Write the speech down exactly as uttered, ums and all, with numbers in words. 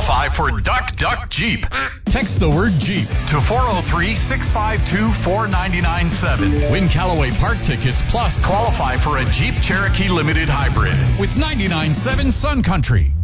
qualify for Duck Duck Jeep. Text the word Jeep to four oh three, six five two, four nine nine seven. Win Callaway Park tickets plus Qualify for a Jeep Cherokee Limited Hybrid with ninety-nine point seven Sun Country.